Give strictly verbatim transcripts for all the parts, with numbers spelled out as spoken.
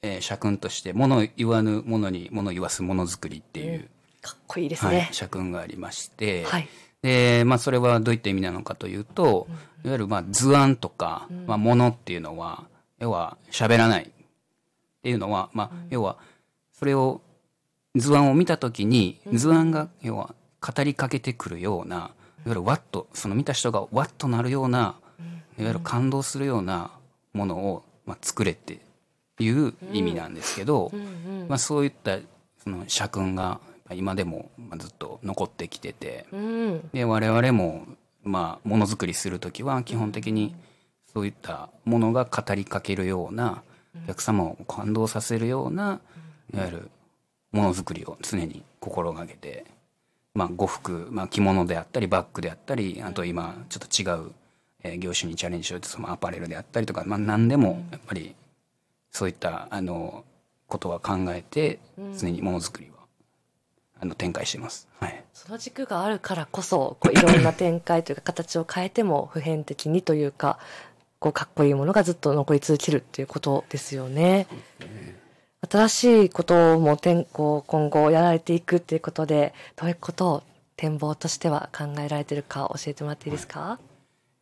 えー、社訓として物言わぬ者に物言わすものづくりっていう、うん、 かっこいいですね、 はい、社訓がありまして、 はい、 で、まあ、それはどういった意味なのかというと、うん、いわゆるまあ図案とか、うん、まあ、物っていうのは要は喋らないっていうのは、まあ、要はそれを図案を見たときに、図案が要は語りかけてくるような、いわゆるワッと、その見た人がワッとなるような、いわゆる感動するようなものを、まあ、作れっていう意味なんですけど、まあ、そういったその社訓が今でもずっと残ってきてて、で我々もまあものづくりするときは基本的にそういったものが語りかけるような、お客様を感動させるような、いわゆるものづくりを常に心がけて、まあ、呉服、まあ、着物であったりバッグであったり、あと今ちょっと違う、えー、業種にチャレンジしようと、そのアパレルであったりとか、まあ、何でもやっぱりそういったあのことは考えて常にものづくりはあの展開しています、はい、 その軸があるからこそこういろんな展開というか形を変えても普遍的にというか、こうかっこいいものがずっと残り続けるっていうことですよね。新しいこともこう今後やられていくっていうことで、どういうことを展望としては考えられているか教えてもらっていいですか？はい、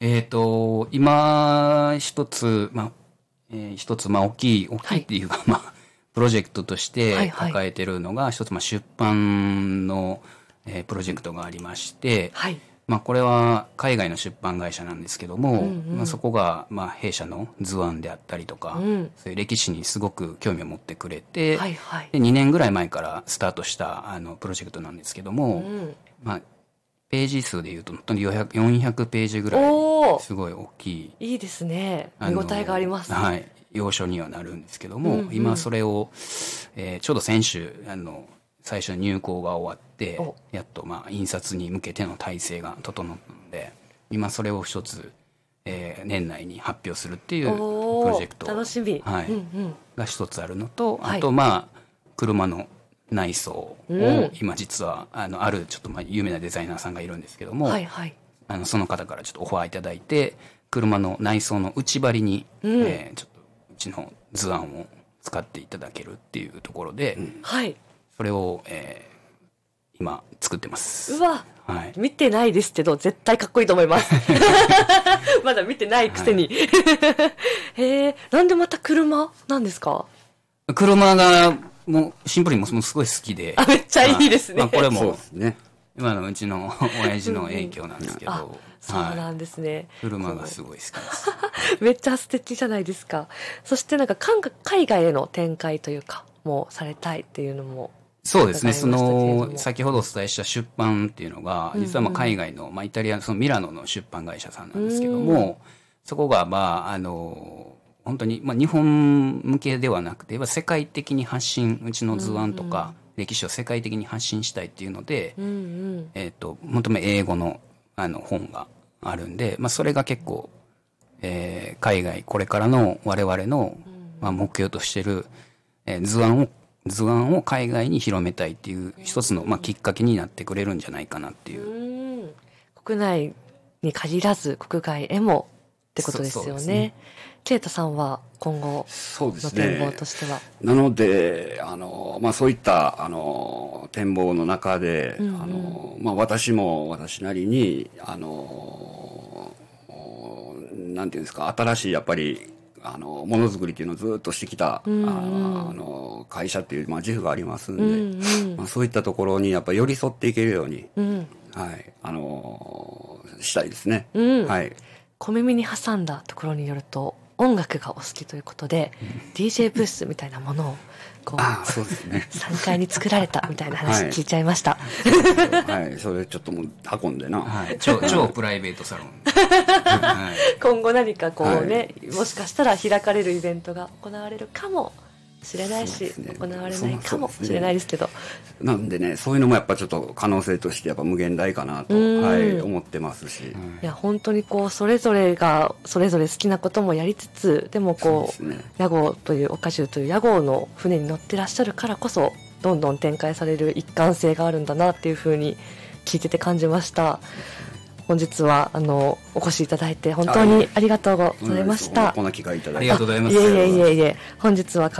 えっと今一つ、まあえー、一つまあ大きい大きいっていうか、はい、まあプロジェクトとして抱えているのが、はいはい、一つまあ出版の、えー、プロジェクトがありまして、はい、まあ、これは海外の出版会社なんですけども、うんうん、まあ、そこがまあ弊社の図案であったりとか、うん、そういう歴史にすごく興味を持ってくれて、はいはい、でにねんぐらい前からスタートしたあのプロジェクトなんですけども、うん、まあ、ページ数でいうと本当によんひゃく、よんひゃくページぐらいすごい大きい、 いいですね、見応えがあります、 はい、要所にはなるんですけども、うんうん、今それを、えー、ちょうど先週あの最初入稿が終わってやっとまあ印刷に向けての体制が整ったので、今それを一つ、えー、年内に発表するっていうプロジェクト、 楽しみ、 はい、うんうん、が一つあるのと、 はい、 あとまあ車の内装を今実はあのあるちょっとまあ有名なデザイナーさんがいるんですけども、はいはい、あのその方からちょっとオファーいただいて、車の内装の内張りに、うん、えー、ちょっとうちの図案を使っていただけるっていうところで、うん、はい、それを、えー、今作ってます。 うわ、はい、見てないですけど絶対かっこいいと思いますまだ見てないくせに、はい、へえ、なんでまた車なんですか？ 車がもうシンプルにもすごい好きで、 あ、めっちゃいいですね、 まあ、これも今のうちの親父の影響なんですけど、うんうん、 そうなんですね、はい、 車がすごい好きですめっちゃ素敵じゃないですか。そしてなんか海外への展開というかもうされたいっていうのも、 そうですね、その先ほどお伝えした出版っていうのが実はまあ海外の、まあ、イタリアのそのミラノの出版会社さんなんですけども、そこがまああの本当にまあ日本向けではなくて世界的に発信、うちの図案とか歴史を世界的に発信したいっていうので、うんうん、えっと本当に英語のあの本があるんで、まあ、それが結構、えー、海外これからの我々の、まあ、目標としてる、えー、図案を図案を海外に広めたいっていう一つの、まあ、きっかけになってくれるんじゃないかなっていう。 うん、国内に限らず国外へもってことですよね。ケイタさんは今後の展望としては、 ね、なのであの、まあ、そういったあの展望の中で、うんうん、あのまあ、私も私なりにあのなんていうんですか、新しいやっぱりあのものづくりっていうのをずっとしてきた、うんうん、ああの会社っていう、まあ、自負がありますんで、うんうん、まあ、そういったところにやっぱり寄り添っていけるように、うん、はい、あのしたいですね、うん、はい。 小耳に挟んだところによると音楽がお好きということで、うん、ディージェー ブースみたいなものをこう、 ああ、そうですね、 さんがいに作られたみたいな話聞いちゃいました、 はい、はい、それちょっともう運んでな、 はい、超, 超プライベートサロンはい、今後何かこうね、はい、もしかしたら開かれるイベントが行われるかもしれないし、ね、行われないかもしれないですけど、 なんでね、そういうのもやっぱちょっと可能性としてやっぱ無限大かなと、はい、思ってますし、いや本当にこうそれぞれがそれぞれ好きなこともやりつつ、でもこう、ね、屋号という岡州という屋号の船に乗ってらっしゃるからこそどんどん展開される一貫性があるんだなっていうふうに聞いてて感じました。本日はあのお越しいただいて本当にありがとうございました。 こんな機会いただいてありがとうございます。 いえいえいえいえ、本日は